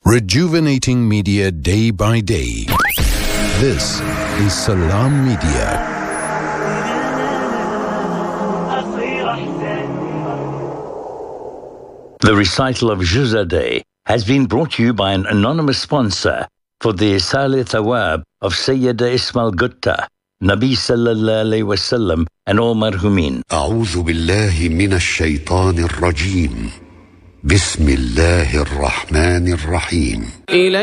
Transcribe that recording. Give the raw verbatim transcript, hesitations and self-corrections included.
Rejuvenating media day by day. This is Salam Media. The recital of Juzadeh has been brought to you by an anonymous sponsor for the Salih Thawab of Sayyida Ismail Gutta, Nabi Sallallahu Alaihi Wasallam and all marhumin. أعوذ بالله من الشيطان الرجيم. بسم الله الرحمن الرحيم.